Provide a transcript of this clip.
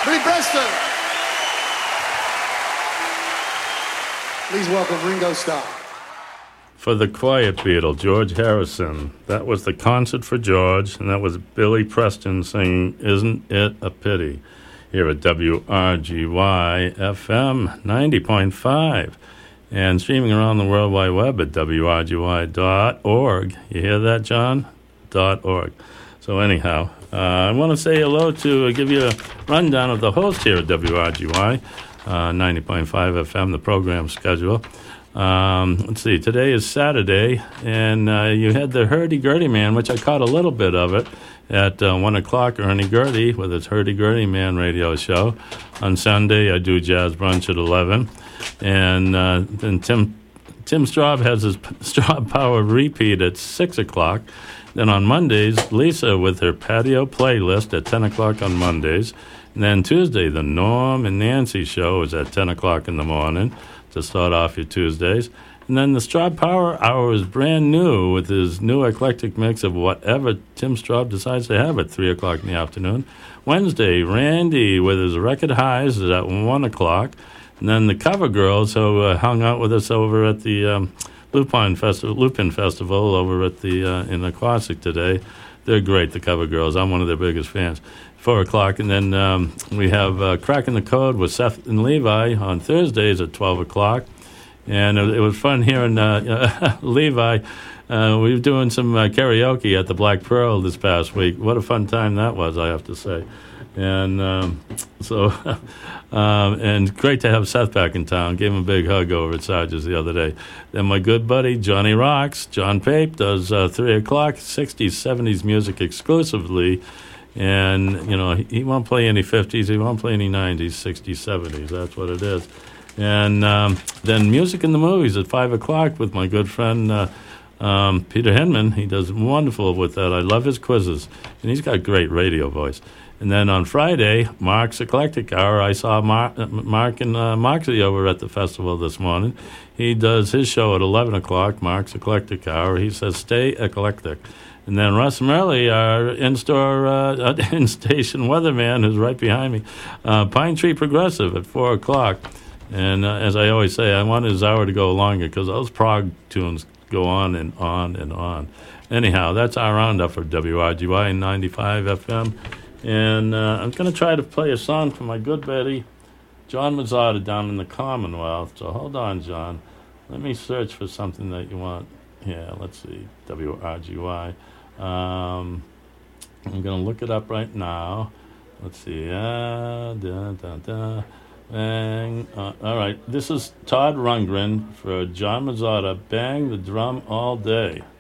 Billy Preston. Please welcome Ringo Starr. For the Quiet Beatle, George Harrison. That was the concert for George, and that was Billy Preston singing Isn't It a Pity? Here at WRGY FM 90.5 and streaming around the World Wide Web at WRGY.org. You hear that, John? .org. So anyhow, I want to say hello to give you a rundown of the host here at WRGY 90.5 FM, the program schedule. Let's see, today is Saturday, and you had the Hurdy-Gurdy Man, which I caught a little bit of it at 1 o'clock, Ernie Gurdy with his Hurdy-Gurdy Man radio show. On Sunday, I do Jazz Brunch at 11, and then Tim Straub has his Straub Power repeat at 6 o'clock. Then on Mondays, Lisa with her patio playlist at 10 o'clock on Mondays. And then Tuesday, the Norm and Nancy show is at 10 o'clock in the morning to start off your Tuesdays. And then the Straub Power Hour is brand new with his new eclectic mix of whatever Tim Straub decides to have at 3 o'clock in the afternoon. Wednesday, Randy with his Record Highs is at 1 o'clock. And then the Cover Girls, who hung out with us over at the Lupin Festival over at the in Aquasic today. They're great, the Cover Girls. I'm one of their biggest fans. 4 o'clock, and then we have Cracking the Code with Seth and Levi on Thursdays at 12 o'clock. And it was fun hearing Levi. We were doing some karaoke at the Black Pearl this past week. What a fun time that was, I have to say. And and great to have Seth back in town. Gave him a big hug over at Sarge's the other day. Then my good buddy, Johnny Rocks, John Pape, does 3 o'clock, 60s, 70s music exclusively. And, you know, he won't play any 50s, he won't play any 90s, 60s, 70s. That's what it is. And then Music in the Movies at 5 o'clock with my good friend Peter Hinman. He does wonderful with that. I love his quizzes. And he's got a great radio voice. And then on Friday, Mark's Eclectic Hour. I saw Mark and Moxie over at the festival this morning. He does his show at 11 o'clock, Mark's Eclectic Hour. He says, stay eclectic. And then Russ Murley, our in-station weatherman, who's right behind me, Pine Tree Progressive at 4 o'clock. And as I always say, I want his hour to go longer because those prog tunes go on and on and on. Anyhow, that's our roundup for WRGY 95 FM. And I'm going to try to play a song for my good buddy, John Mazzotta, down in the Commonwealth. So hold on, John. Let me search for something that you want. Yeah, let's see, WRGY. I'm going to look it up right now. Let's see. Bang. All right, this is Todd Rundgren for John Mazzotta, Bang the Drum All Day.